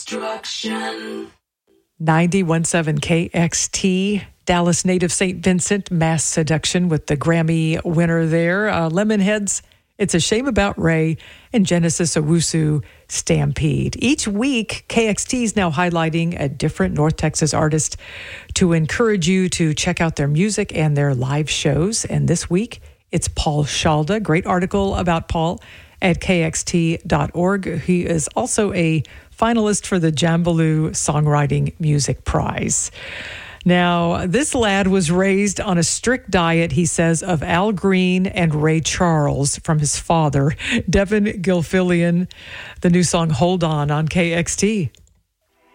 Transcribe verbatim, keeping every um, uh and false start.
ninety-one point seven K X T, Dallas native Saint Vincent, Mass Seduction with the Grammy winner there. Uh, Lemonheads, It's a Shame About Ray, and Genesis Owusu, Stampede. Each week, K X T is now highlighting a different North Texas artist to encourage you to check out their music and their live shows. And this week, it's Paul Shalda. Great article about Paul at K X T dot org. He is also a finalist for the Jambaloo Songwriting Music Prize. Now, this lad was raised on a strict diet, he says, of Al Green and Ray Charles from his father, Devin Gilfillian. The new song, Hold On, on K X T.